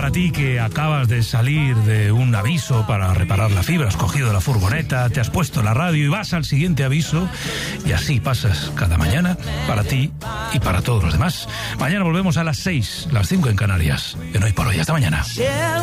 para ti que acabas de salir de un aviso para reparar la fibra, has cogido la furgoneta, te has puesto la radio y vas al siguiente aviso, y así pasas cada mañana para ti y para todos los demás. Mañana volvemos a las 6, las 5 en Canarias. En Hoy por Hoy. Hasta mañana.